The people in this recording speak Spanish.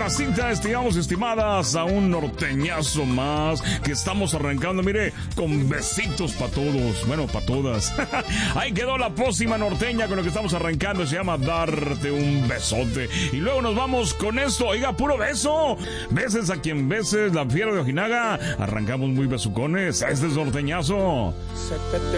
casita, estimados y estimadas, a un norteñazo más que estamos arrancando, mire, con besitos para todos, bueno, para todas. Ahí quedó la próxima norteña con lo que estamos arrancando, se llama Darte un besote. Y luego nos vamos con esto, oiga, puro beso. Beses a quien beses, la fiera de Ojinaga. Arrancamos muy besucones, este es norteñazo. Sé que te